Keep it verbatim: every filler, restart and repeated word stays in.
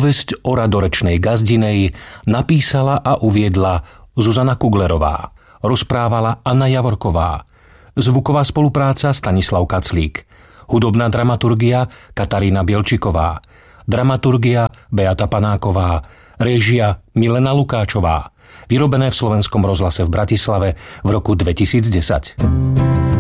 Povesť o radorečnej Gazdinej napísala a uviedla Zuzana Kuglerová. Rozprávala Anna Javorková. Zvuková spolupráca Stanislav Kaclík. Hudobná dramaturgia Katarína Bielčiková. Dramaturgia Beata Panáková. Réžia Milena Lukáčová. Vyrobené v Slovenskom rozhlase v Bratislave v roku dvetisícdesať.